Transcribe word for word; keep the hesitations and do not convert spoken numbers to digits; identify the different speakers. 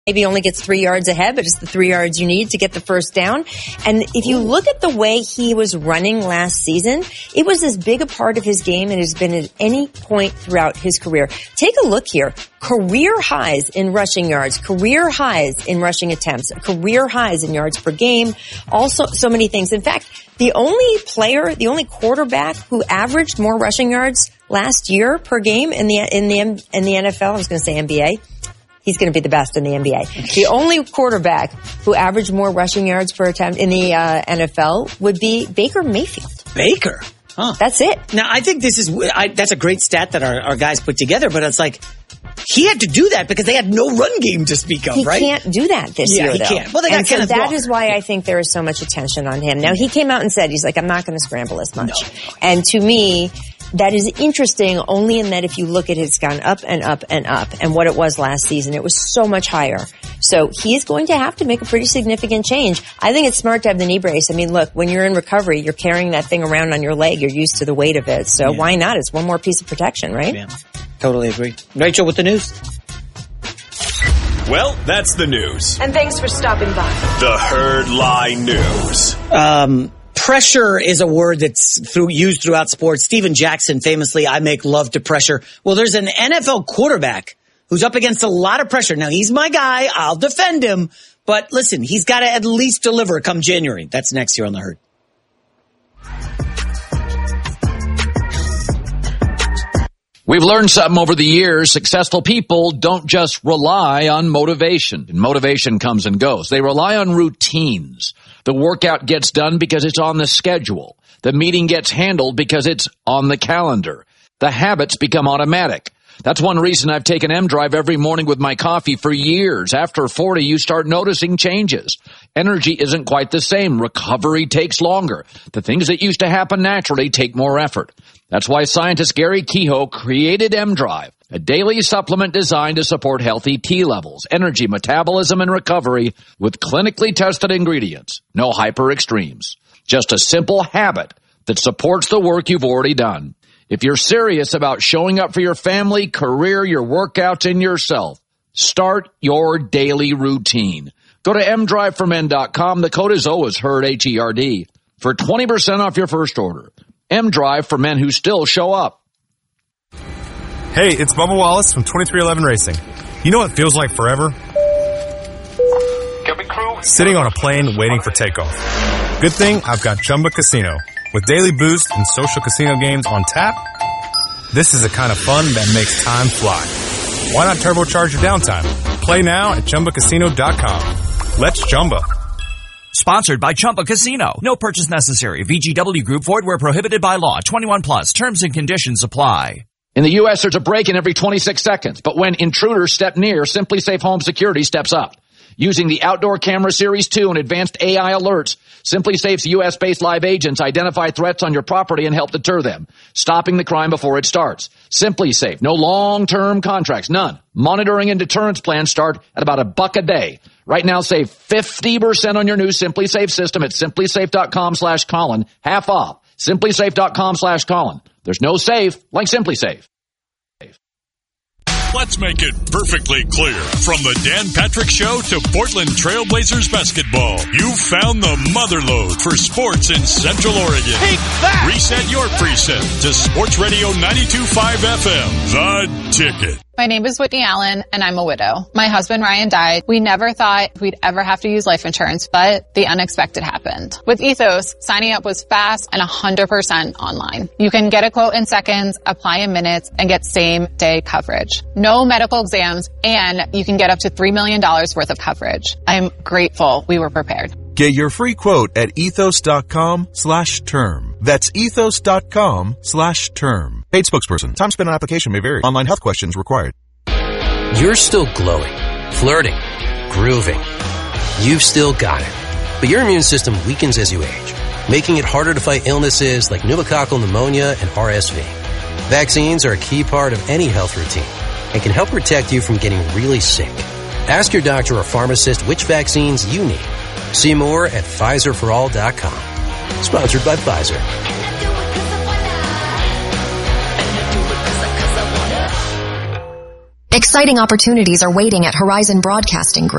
Speaker 1: maybe only gets three yards ahead, but it's the three yards you need to get the first down. And if you look at the way he was running last season, it was as big a part of his game as it has been at any point throughout his career. Take a look here. Career highs in rushing yards, career highs in rushing attempts, career highs in yards per game, also so many things. In fact, the only player, the only quarterback who averaged more rushing yards last year per game in the in the in the N F L, I was going to say N B A. He's going to be the best in the N B A. The only quarterback who averaged more rushing yards per attempt in the uh, N F L would be Baker Mayfield.
Speaker 2: Baker? Huh.
Speaker 1: That's it.
Speaker 2: Now, I think this is, I, that's a great stat that our, our guys put together, but it's like, he had to do that because they had no run game to speak of,
Speaker 1: he
Speaker 2: right?
Speaker 1: He can't do that this
Speaker 2: yeah,
Speaker 1: year,
Speaker 2: he
Speaker 1: though.
Speaker 2: can't. Well, they got
Speaker 1: and so
Speaker 2: Kenneth
Speaker 1: that
Speaker 2: Walker.
Speaker 1: is why I think there is so much attention on him. Now, he came out and said, he's like, I'm not going to scramble as much.
Speaker 2: No.
Speaker 1: And to me, that is interesting only in that if you look at it, it's gone up and up and up. And what it was last season, it was so much higher. So he's going to have to make a pretty significant change. I think it's smart to have the knee brace. I mean, look, when you're in recovery, you're carrying that thing around on your leg. You're used to the weight of it. So yeah. Why not? It's one more piece of protection, right?
Speaker 2: Yeah, totally agree. Rachel, with the news.
Speaker 3: Well, that's the news.
Speaker 4: And thanks for stopping by.
Speaker 3: The Herd Lie News.
Speaker 2: Um... Pressure is a word that's through, used throughout sports. Steven Jackson famously, I make love to pressure. Well, there's an N F L quarterback who's up against a lot of pressure. Now, he's my guy. I'll defend him. But listen, he's got to at least deliver come January. That's next here on The Herd.
Speaker 5: We've learned something over the years. Successful people don't just rely on motivation. And motivation comes and goes. They rely on routines. The workout gets done because it's on the schedule. The meeting gets handled because it's on the calendar. The habits become automatic. That's one reason I've taken M-Drive every morning with my coffee for years. After forty, you start noticing changes. Energy isn't quite the same. Recovery takes longer. The things that used to happen naturally take more effort. That's why scientist Gary Kehoe created M-Drive, a daily supplement designed to support healthy T levels, energy, metabolism, and recovery with clinically tested ingredients. No hyper extremes. Just a simple habit that supports the work you've already done. If you're serious about showing up for your family, career, your workouts, and yourself, start your daily routine. Go to m drive for men dot com. The code is always HERD, H E R D, for twenty percent off your first order. M-Drive for men who still show up.
Speaker 6: Hey, it's Bubba Wallace from twenty-three eleven Racing. You know what feels like forever? Sitting on a plane waiting for takeoff. Good thing I've got Chumba Casino. With daily boost and social casino games on tap, this is the kind of fun that makes time fly. Why not turbocharge your downtime? Play now at Chumba Casino dot com. Let's Chumba.
Speaker 7: Sponsored by Chumba Casino. No purchase necessary. V G W Group. Void where prohibited by law. twenty-one plus. Terms and conditions apply.
Speaker 5: In the U S, there's a break-in every twenty-six seconds. But when intruders step near, Simply Safe Home Security steps up. Using the Outdoor Camera Series two and advanced A I alerts, Simply Safe's U S-based live agents identify threats on your property and help deter them, stopping the crime before it starts. Simply Safe. No long-term contracts. None. Monitoring and deterrence plans start at about a buck a day. Right now, save fifty percent on your new Simply Safe system at simply safe dot com slash Colin. Half off. simply safe dot com slash Colin. There's no safe like Simply Safe.
Speaker 3: Let's make it perfectly clear. From the Dan Patrick Show to Portland Trailblazers basketball, you found the motherlode for sports in Central Oregon.
Speaker 8: Take that!
Speaker 3: Reset your preset to Sports Radio ninety-two point five F M, The Ticket.
Speaker 9: My name is Whitney Allen, and I'm a widow. My husband, Ryan, died. We never thought we'd ever have to use life insurance, but the unexpected happened. With Ethos, signing up was fast and one hundred percent online. You can get a quote in seconds, apply in minutes, and get same-day coverage. No medical exams, and you can get up to three million dollars worth of coverage. I'm grateful we were prepared.
Speaker 10: Get your free quote at ethos.com slash term. That's ethos.com slash term. Paid spokesperson. Time spent on application may vary. Online health questions required.
Speaker 11: You're still glowing, flirting, grooving. You've still got it. But your immune system weakens as you age, making it harder to fight illnesses like pneumococcal pneumonia and R S V. Vaccines are a key part of any health routine and can help protect you from getting really sick. Ask your doctor or pharmacist which vaccines you need. See more at Pfizer for all dot com. Sponsored by Pfizer.
Speaker 12: Exciting opportunities are waiting at Horizon Broadcasting Group.